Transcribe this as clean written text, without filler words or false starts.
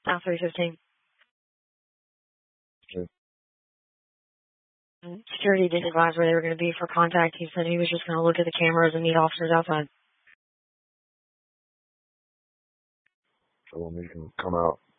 Now 315. Okay. Security didn't advise where they were going to be for contact. He said he was just going to look at the cameras and meet officers outside. Tell them he can come out